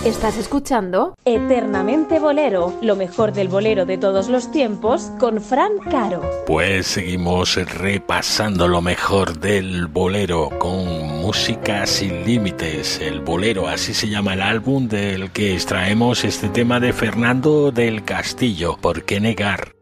Estás escuchando Eternamente Bolero, lo mejor del bolero de todos los tiempos, con Fran Caro. Pues seguimos repasando lo mejor del bolero con música sin límites. El bolero, así se llama el álbum del que extraemos este tema de Fernando del Castillo. ¿Por qué negar?